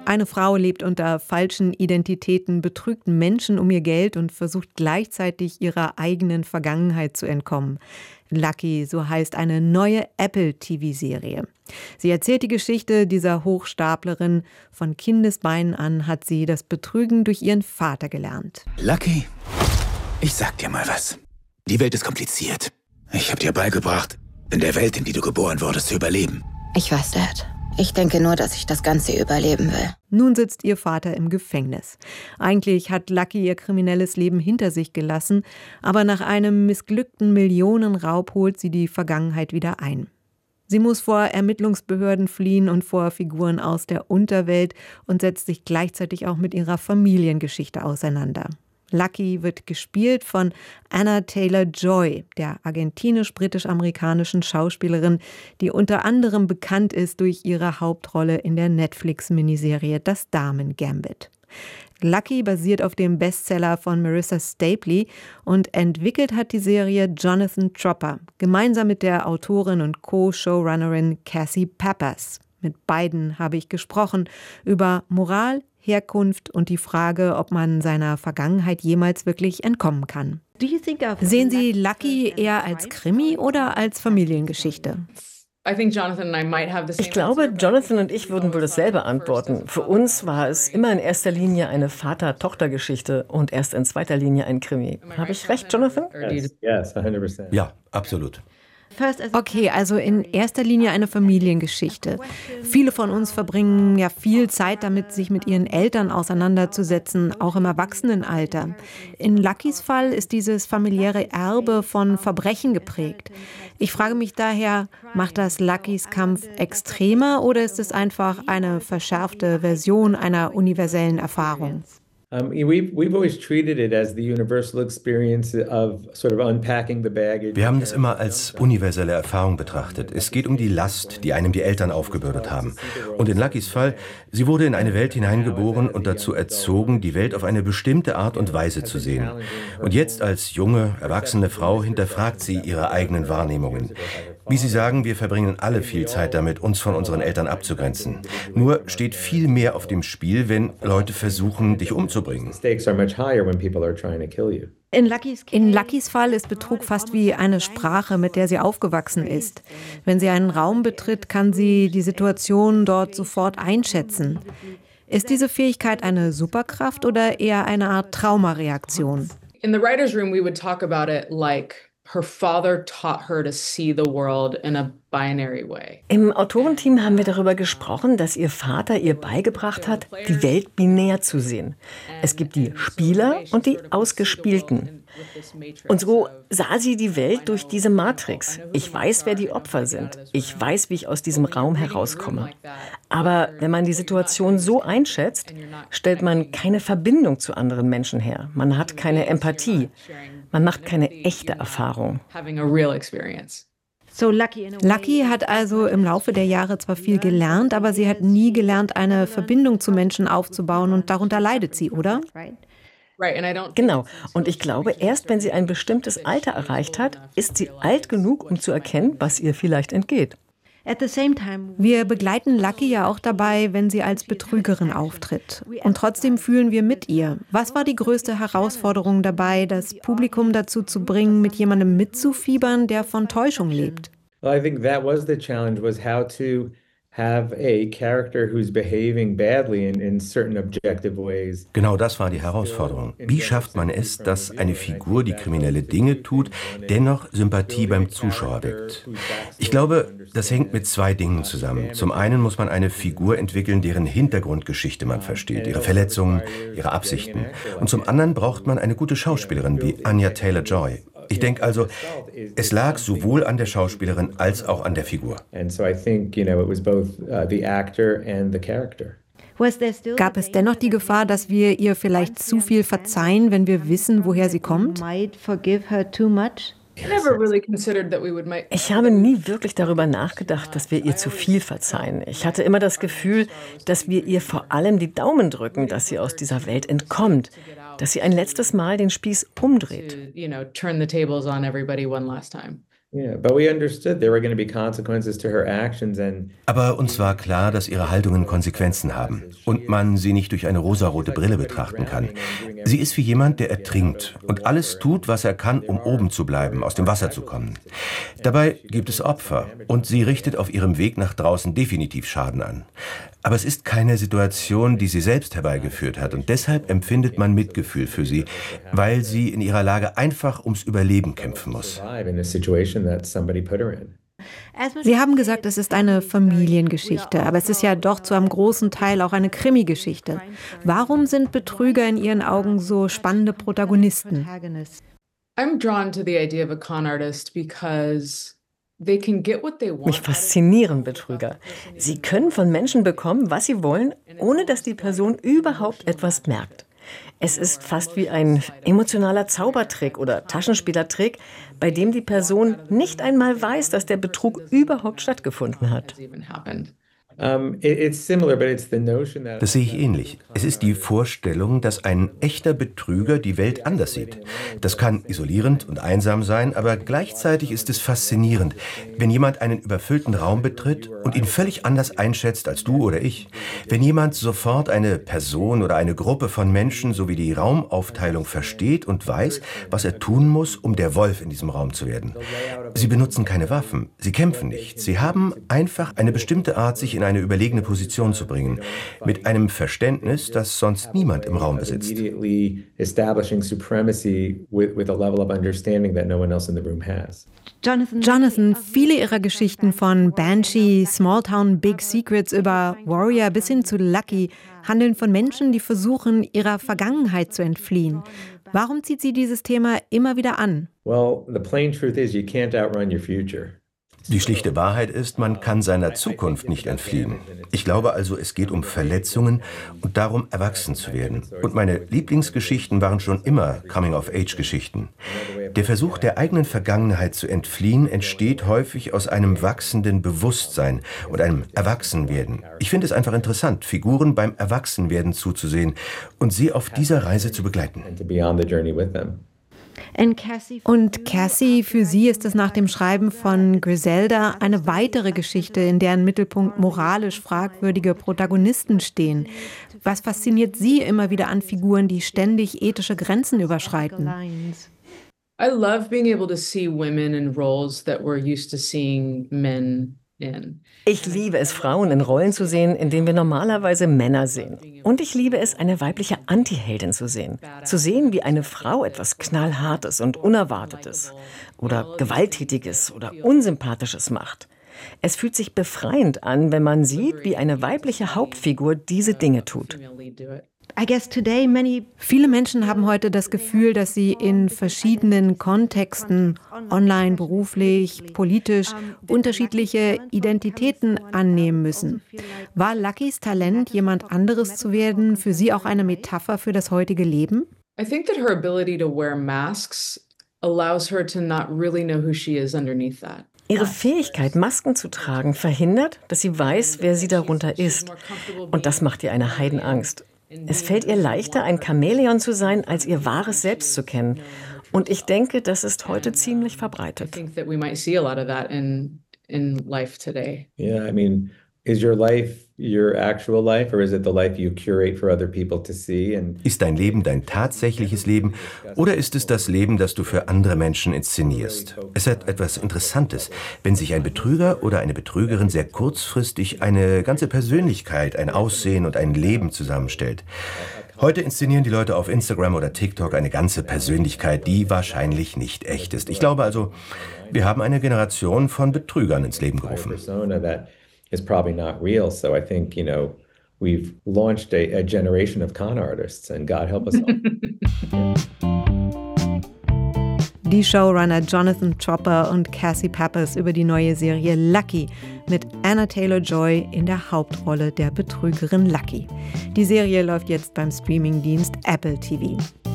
Eine Frau lebt unter falschen Identitäten, betrügt Menschen um ihr Geld und versucht gleichzeitig ihrer eigenen Vergangenheit zu entkommen. Lucky, so heißt eine neue Apple-TV-Serie. Sie erzählt die Geschichte dieser Hochstaplerin. Von Kindesbeinen an hat sie das Betrügen durch ihren Vater gelernt. Lucky, ich sag dir mal was. Die Welt ist kompliziert. Ich habe dir beigebracht, in der Welt, in die du geboren wurdest, zu überleben. Ich weiß, Dad. Ich denke nur, dass ich das Ganze überleben will. Nun sitzt ihr Vater im Gefängnis. Eigentlich hat Lucky ihr kriminelles Leben hinter sich gelassen, aber nach einem missglückten Millionenraub holt sie die Vergangenheit wieder ein. Sie muss vor Ermittlungsbehörden fliehen und vor Figuren aus der Unterwelt und setzt sich gleichzeitig auch mit ihrer Familiengeschichte auseinander. Lucky wird gespielt von Anna Taylor-Joy, der argentinisch-britisch-amerikanischen Schauspielerin, die unter anderem bekannt ist durch ihre Hauptrolle in der Netflix-Miniserie Das Damen-Gambit. Lucky basiert auf dem Bestseller von Marissa Stapley und entwickelt hat die Serie Jonathan Tropper, gemeinsam mit der Autorin und Co-Showrunnerin Cassie Pappas. Mit beiden habe ich gesprochen über Moral, Herkunft und die Frage, ob man seiner Vergangenheit jemals wirklich entkommen kann. Sehen Sie Lucky eher als Krimi oder als Familiengeschichte? Ich glaube, Jonathan und ich würden wohl dasselbe antworten. Für uns war es immer in erster Linie eine Vater-Tochter-Geschichte und erst in zweiter Linie ein Krimi. Habe ich recht, Jonathan? Yes, 100%. Ja, absolut. Okay, also in erster Linie eine Familiengeschichte. Viele von uns verbringen ja viel Zeit damit, sich mit ihren Eltern auseinanderzusetzen, auch im Erwachsenenalter. In Luckys Fall ist dieses familiäre Erbe von Verbrechen geprägt. Ich frage mich daher, macht das Luckys Kampf extremer oder ist es einfach eine verschärfte Version einer universellen Erfahrung? We've always treated it as the universal experience of sort of unpacking the baggage. Wir haben das immer als universelle Erfahrung betrachtet. Es geht um die Last, die einem die Eltern aufgebürdet haben. Und in Luckys Fall, sie wurde in eine Welt hineingeboren und dazu erzogen, die Welt auf eine bestimmte Art und Weise zu sehen. Und jetzt als junge, erwachsene Frau hinterfragt sie ihre eigenen Wahrnehmungen. Wie Sie sagen, wir verbringen alle viel Zeit damit, uns von unseren Eltern abzugrenzen. Nur steht viel mehr auf dem Spiel, wenn Leute versuchen, dich umzubringen. In Luckys Fall ist Betrug fast wie eine Sprache, mit der sie aufgewachsen ist. Wenn sie einen Raum betritt, kann sie die Situation dort sofort einschätzen. Ist diese Fähigkeit eine Superkraft oder eher eine Art Traumareaktion? In the writer's room we would talk about it like her father taught her to see the world in a binary way. Im Autorenteam haben wir darüber gesprochen, dass ihr Vater ihr beigebracht hat, die Welt binär zu sehen. Es gibt die Spieler und die Ausgespielten. Und so sah sie die Welt durch diese Matrix. Ich weiß, wer die Opfer sind. Ich weiß, wie ich aus diesem Raum herauskomme. Aber wenn man die Situation so einschätzt, stellt man keine Verbindung zu anderen Menschen her. Man hat keine Empathie. Man macht keine echte Erfahrung. Lucky hat also im Laufe der Jahre zwar viel gelernt, aber sie hat nie gelernt, eine Verbindung zu Menschen aufzubauen und darunter leidet sie, oder? Genau. Und ich glaube, erst wenn sie ein bestimmtes Alter erreicht hat, ist sie alt genug, um zu erkennen, was ihr vielleicht entgeht. Wir begleiten Lucky ja auch dabei, wenn sie als Betrügerin auftritt. Und trotzdem fühlen wir mit ihr. Was war die größte Herausforderung dabei, das Publikum dazu zu bringen, mit jemandem mitzufiebern, der von Täuschung lebt? Well, I think that was the challenge, was how to have a character who's behaving badly in certain objective ways. Genau das war die Herausforderung. Wie schafft man es, dass eine Figur, die kriminelle Dinge tut, dennoch Sympathie beim Zuschauer weckt? Ich glaube, das hängt mit zwei Dingen zusammen. Zum einen muss man eine Figur entwickeln, deren Hintergrundgeschichte man versteht, ihre Verletzungen, ihre Absichten. Und zum anderen braucht man eine gute Schauspielerin wie Anya Taylor-Joy. Ich denke also, es lag sowohl an der Schauspielerin als auch an der Figur. Gab es dennoch die Gefahr, dass wir ihr vielleicht zu viel verzeihen, wenn wir wissen, woher sie kommt? Ich habe nie wirklich darüber nachgedacht, dass wir ihr zu viel verzeihen. Ich hatte immer das Gefühl, dass wir ihr vor allem die Daumen drücken, dass sie aus dieser Welt entkommt, dass sie ein letztes Mal den Spieß umdreht. Aber uns war klar, dass ihre Handlungen Konsequenzen haben und man sie nicht durch eine rosarote Brille betrachten kann. Sie ist wie jemand, der ertrinkt und alles tut, was er kann, um oben zu bleiben, aus dem Wasser zu kommen. Dabei gibt es Opfer und sie richtet auf ihrem Weg nach draußen definitiv Schaden an. Aber es ist keine Situation, die sie selbst herbeigeführt hat und deshalb empfindet man Mitgefühl für sie, weil sie in ihrer Lage einfach ums Überleben kämpfen muss. Sie haben gesagt, es ist eine Familiengeschichte, aber es ist ja doch zu einem großen Teil auch eine Krimi-Geschichte. Warum sind Betrüger in Ihren Augen so spannende Protagonisten? I'm drawn to the idea of a con artist because they can get what they want. Mich faszinieren Betrüger. Sie können von Menschen bekommen, was sie wollen, ohne dass die Person überhaupt etwas merkt. Es ist fast wie ein emotionaler Zaubertrick oder Taschenspielertrick, bei dem die Person nicht einmal weiß, dass der Betrug überhaupt stattgefunden hat. Das sehe ich ähnlich. Es ist die Vorstellung, dass ein echter Betrüger die Welt anders sieht. Das kann isolierend und einsam sein, aber gleichzeitig ist es faszinierend, wenn jemand einen überfüllten Raum betritt und ihn völlig anders einschätzt als du oder ich. Wenn jemand sofort eine Person oder eine Gruppe von Menschen sowie die Raumaufteilung versteht und weiß, was er tun muss, um der Wolf in diesem Raum zu werden. Sie benutzen keine Waffen, sie kämpfen nicht. Sie haben einfach eine bestimmte Art, sich in eine überlegene Position zu bringen, mit einem Verständnis, das sonst niemand im Raum besitzt. Jonathan, viele Ihrer Geschichten von Banshee, Small Town, Big Secrets über Warrior bis hin zu Lucky handeln von Menschen, die versuchen, ihrer Vergangenheit zu entfliehen. Warum zieht Sie dieses Thema immer wieder an? Well, the plain truth is you can't outrun your future. Die schlichte Wahrheit ist, man kann seiner Zukunft nicht entfliehen. Ich glaube also, es geht um Verletzungen und darum, erwachsen zu werden. Und meine Lieblingsgeschichten waren schon immer Coming-of-Age-Geschichten. Der Versuch, der eigenen Vergangenheit zu entfliehen, entsteht häufig aus einem wachsenden Bewusstsein und einem Erwachsenwerden. Ich finde es einfach interessant, Figuren beim Erwachsenwerden zuzusehen und sie auf dieser Reise zu begleiten. Und Cassie, für sie ist es nach dem Schreiben von Griselda eine weitere Geschichte, in deren Mittelpunkt moralisch fragwürdige Protagonisten stehen. Was fasziniert Sie immer wieder an Figuren, die ständig ethische Grenzen überschreiten? I love being able to see women in roles that we're used to seeing men in. Ich liebe es, Frauen in Rollen zu sehen, in denen wir normalerweise Männer sehen. Und ich liebe es, eine weibliche Antiheldin zu sehen. Zu sehen, wie eine Frau etwas Knallhartes und Unerwartetes oder Gewalttätiges oder Unsympathisches macht. Es fühlt sich befreiend an, wenn man sieht, wie eine weibliche Hauptfigur diese Dinge tut. Viele Menschen haben heute das Gefühl, dass sie in verschiedenen Kontexten, online, beruflich, politisch, unterschiedliche Identitäten annehmen müssen. War Luckys Talent, jemand anderes zu werden, für Sie auch eine Metapher für das heutige Leben? I think that her ability to wear masks allows her to not really know who she is underneath that. Ihre Fähigkeit, Masken zu tragen, verhindert, dass sie weiß, wer sie darunter ist. Und das macht ihr eine Heidenangst. Es fällt ihr leichter, ein Chamäleon zu sein, als ihr wahres Selbst zu kennen. Und ich denke, das ist heute ziemlich verbreitet. Yeah, I mean, is your life your actual life or is it the life you curate for other people to see? Ist dein Leben dein tatsächliches Leben oder ist es das Leben, das du für andere Menschen inszenierst? Es hat etwas Interessantes, wenn sich ein Betrüger oder eine Betrügerin sehr kurzfristig eine ganze Persönlichkeit, ein Aussehen und ein Leben zusammenstellt. Heute inszenieren die Leute auf Instagram oder TikTok eine ganze Persönlichkeit, die wahrscheinlich nicht echt ist. Ich glaube also, wir haben eine Generation von Betrügern ins Leben gerufen. Is probably not real. So I think, we've launched a generation of con artists and God help us all. Die Showrunner Jonathan Chopper und Cassie Pappas über die neue Serie Lucky mit Anna Taylor-Joy in der Hauptrolle der Betrügerin Lucky. Die Serie läuft jetzt beim Streamingdienst Apple TV.